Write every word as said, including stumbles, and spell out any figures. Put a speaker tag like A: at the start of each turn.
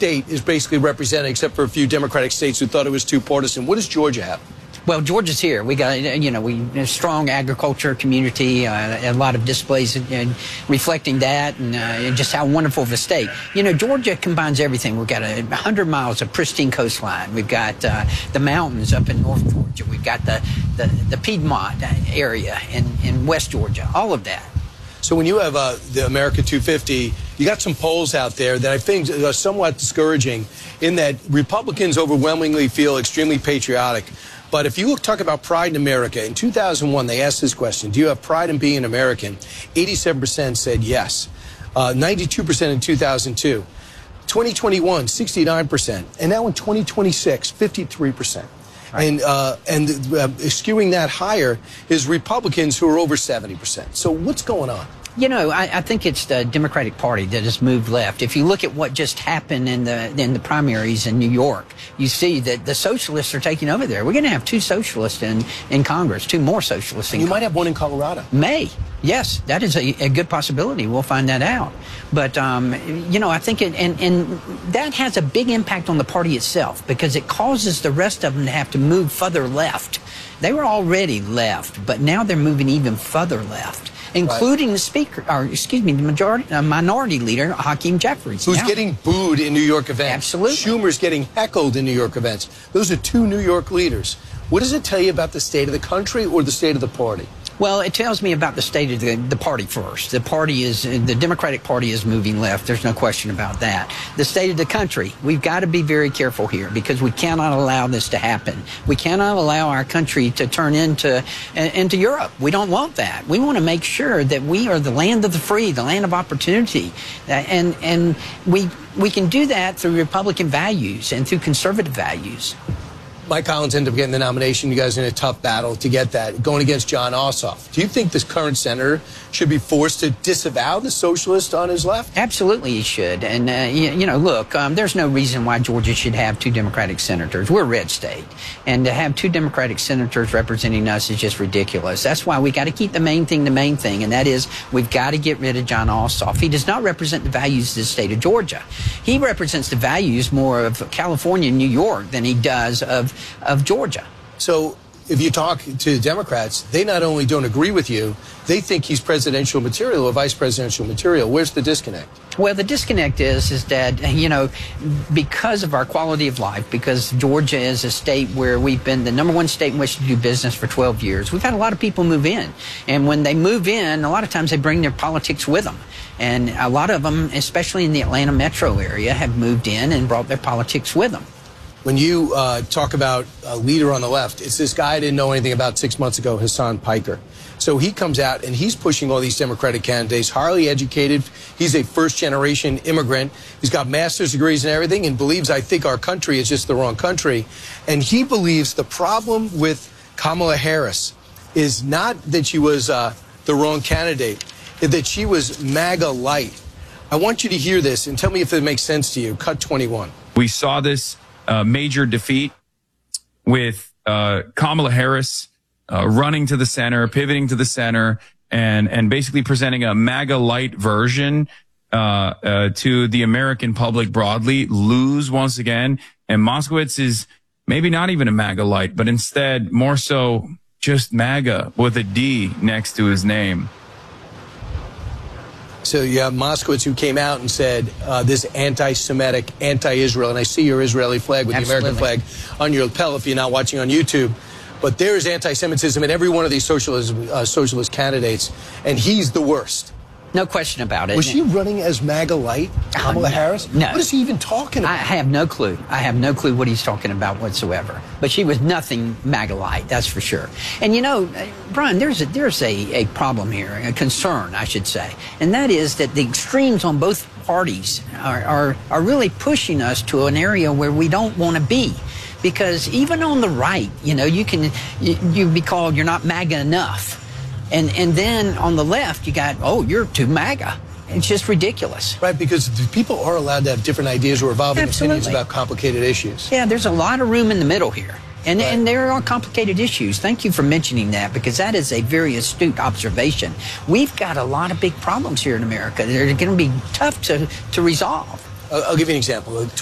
A: state is basically represented, except for a few Democratic states who thought it was too partisan. What does Georgia have?
B: Well, Georgia's here. We got, you know, we a strong agriculture community, uh, a lot of displays uh, reflecting that, and uh, just how wonderful of a state. You know, Georgia combines everything. We've got a hundred miles of pristine coastline. We've got uh, the mountains up in North Georgia. We've got the the, the Piedmont area in in West Georgia. All of that.
A: So when you have uh, the America two fifty, you got some polls out there that I think are somewhat discouraging, in that Republicans overwhelmingly feel extremely patriotic. But if you look, talk about pride in America, in two thousand one, they asked this question: do you have pride in being an American? eighty-seven percent said yes. Uh, ninety-two percent in two thousand two. twenty twenty-one, sixty-nine percent. And now in twenty twenty-six, fifty-three percent. Right. And, uh, and uh, skewing that higher is Republicans, who are over seventy percent. So what's going on?
B: You know, I, I think it's the Democratic Party that has moved left. If you look at what just happened in the in the primaries in New York, you see that the socialists are taking over there. We're going to have two socialists in, in Congress, two more socialists in
A: You
B: Congress.
A: might have one in Colorado.
B: May. Yes, that is a, a good possibility. We'll find that out. But, um, you know, I think it, and, and that has a big impact on the party itself, because it causes the rest of them to have to move further left. They were already left, but now they're moving even further left, including right. the speaker, or excuse me, the majority, uh, minority leader, Hakeem Jeffries.
A: Who's
B: now.
A: getting booed in New York events.
B: Absolutely.
A: Schumer's getting heckled in New York events. Those are two New York leaders. What does it tell you about the state of the country or the state of the party?
B: Well, it tells me about the state of the, the party first. The party is, the Democratic Party is moving left. There's no question about that. The state of the country, we've got to be very careful here, because we cannot allow this to happen. We cannot allow our country to turn into, into Europe. We don't want that. We want to make sure that we are the land of the free, the land of opportunity. And, and we, we can do that through Republican values and through conservative values.
A: Mike Collins ended up getting the nomination. You guys are in a tough battle to get that, going against Jon Ossoff. Do you think this current senator should be forced to disavow the socialist on his left?
B: Absolutely, he should. And, uh, you, you know, look, um, there's no reason why Georgia should have two Democratic senators. We're a red state. And to have two Democratic senators representing us is just ridiculous. That's why we got to keep the main thing the main thing, and that is we've got to get rid of Jon Ossoff. He does not represent the values of the state of Georgia. He represents the values more of California and New York than he does of of Georgia.
A: So if you talk to Democrats, they not only don't agree with you, they think he's presidential material or vice presidential material. Where's the disconnect?
B: Well, the disconnect is, is that, you know, because of our quality of life, because Georgia is a state where we've been the number one state in which to do business for twelve years, we've had a lot of people move in. And when they move in, a lot of times they bring their politics with them. And a lot of them, especially in the Atlanta metro area, have moved in and brought their politics with them.
A: When you uh, talk about a leader on the left, it's this guy I didn't know anything about six months ago, Hasan Piker. So he comes out and he's pushing all these Democratic candidates, highly educated. He's a first-generation immigrant. He's got master's degrees and everything, and believes, I think, our country is just the wrong country. And he believes the problem with Kamala Harris is not that she was uh, the wrong candidate, that she was MAGA light. I want you to hear this and tell me if it makes sense to you. Cut twenty-one.
C: We saw this Uh, major defeat with uh, Kamala Harris uh, running to the center, pivoting to the center, and and basically presenting a MAGA light version uh, uh, to the American public broadly, lose once again. And Moskowitz is maybe not even a MAGA light, but instead more so just MAGA with a D next to his name.
A: So you have Moskowitz, who came out and said uh, this anti-Semitic, anti-Israel, and I see your Israeli flag with
B: Absolutely.
A: the American flag on your lapel if you're not watching on YouTube. But there is anti-Semitism in every one of these socialism, uh, socialist candidates, and he's the worst.
B: No question about it.
A: Was she running as MAGA light, Kamala
B: Uh, no,
A: Harris?
B: No.
A: What is he even talking about?
B: I have no clue. I have no clue what he's talking about whatsoever. But she was nothing MAGA light, that's for sure. And you know, Brian, there's a, there's a, a problem here, a concern, I should say. And that is that the extremes on both parties are, are, are really pushing us to an area where we don't want to be. Because even on the right, you know, you can you, you be called, you're not MAGA enough. And and then on the left, you got, oh, you're too MAGA. It's just ridiculous.
A: Right, because people are allowed to have different ideas or evolving
B: Absolutely.
A: opinions about complicated issues.
B: Yeah, there's a lot of room in the middle here. And,
A: right.
B: and there are complicated issues. Thank you for mentioning that, because that is a very astute observation. We've got a lot of big problems here in America. They're going to be tough to, to resolve.
A: I'll, I'll give you an example.